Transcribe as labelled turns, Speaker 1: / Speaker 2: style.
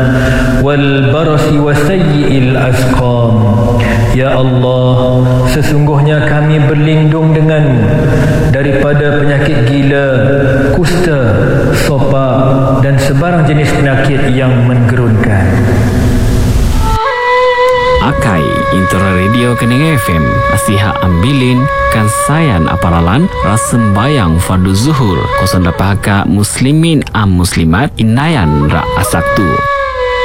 Speaker 1: والبرص وسيء الأسقام. Ya Allah, sesungguhnya kami berlindung denganmu daripada penyakit gila, kusta, sopak dan sebarang jenis penyakit yang menggerunkan.
Speaker 2: Akai Intera Radio Kening FM Nasihat Ambilin Kansayan Aparalan Rasembayang Fardu Zuhur Kosong Dapahaka Muslimin Muslimat Inayan Ra Asaktu